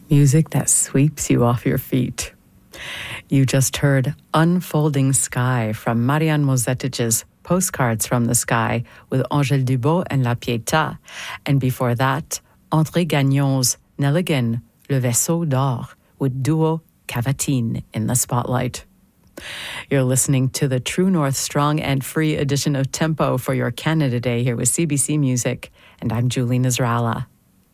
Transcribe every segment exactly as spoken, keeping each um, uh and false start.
Music that sweeps you off your feet. You just heard Unfolding Sky from Marianne Mozetich's Postcards from the Sky with Angèle Dubos and La Pietà, and before that, André Gagnon's Nelligan, Le Vaisseau d'Or, with Duo Cavatine in the spotlight. You're listening to the True North Strong and Free edition of Tempo for your Canada Day here with C B C Music, and I'm Julie Nasrallah.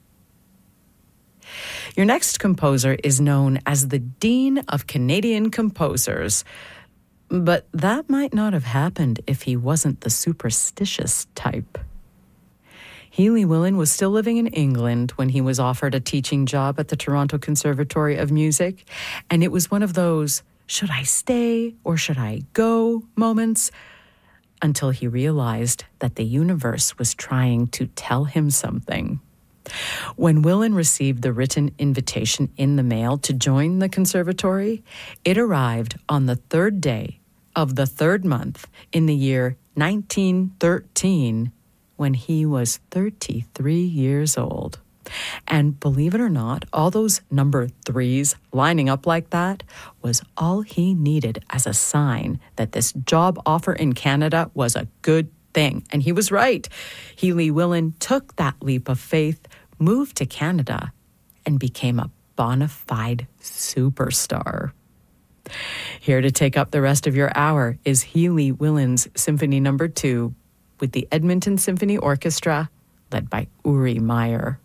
Your next composer is known as the Dean of Canadian Composers, but that might not have happened if he wasn't the superstitious type. Healy Willan was still living in England when he was offered a teaching job at the Toronto Conservatory of Music, and it was one of those, should I stay or should I go moments, until he realized that the universe was trying to tell him something. When Willan received the written invitation in the mail to join the conservatory, it arrived on the third day of the third month in the year nineteen thirteen, when he was thirty-three years old. And believe it or not, all those number threes lining up like that was all he needed as a sign that this job offer in Canada was a good thing. And he was right. Healy Willan took that leap of faith, moved to Canada, and became a bona fide superstar. Here to take up the rest of your hour is Healy Willan's Symphony Number Two with the Edmonton Symphony Orchestra, led by Uri Meyer.